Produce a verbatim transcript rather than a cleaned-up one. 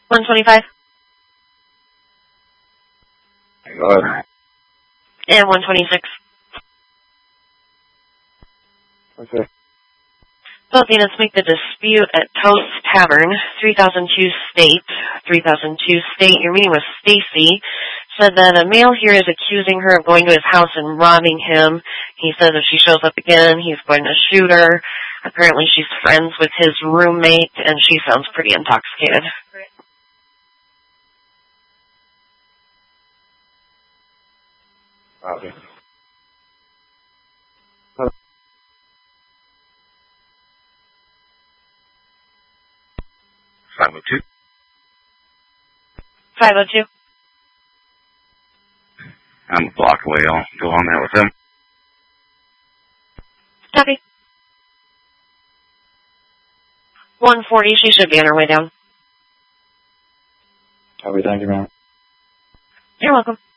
one twenty-five. Go ahead. And one twenty-six. Okay. Both units make the dispute at Toast Tavern, three thousand two State. three thousand two State, you're meeting with Stacy. Said that a male here is accusing her of going to his house and robbing him. He says if she shows up again, he's going to shoot her. Apparently she's friends with his roommate, and she sounds pretty intoxicated. Okay. five oh two. five oh two. I'm a block away. I'll go on there with him. Copy. one forty, she should be on her way down. Copy, thank you, ma'am. You're welcome.